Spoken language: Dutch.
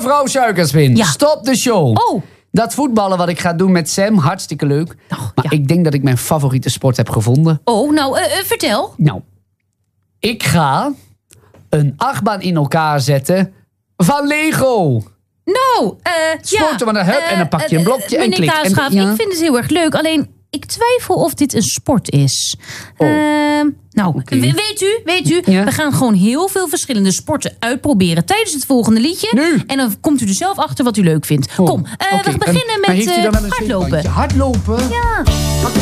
Mevrouw Suikerswin, Ja. stop de show. Oh, Dat voetballen wat ik ga doen met Sam, hartstikke leuk. Maar ik denk dat ik mijn favoriete sport heb gevonden. Vertel. Nou, ik ga een achtbaan in elkaar zetten van Lego. Sporten met een hup en dan pak je een blokje en meneer klik. Kaasgraaf, Ja. ik vind het heel erg leuk. Alleen, ik twijfel of dit een sport is. Oké. Weet u, Ja. we gaan gewoon heel veel verschillende sporten uitproberen tijdens het volgende liedje. Nu? En dan komt u er zelf achter wat u leuk vindt. Kom, Oké, we beginnen maar met heeft u dan wel een hardlopen. zweetbandje? Hardlopen? Ja.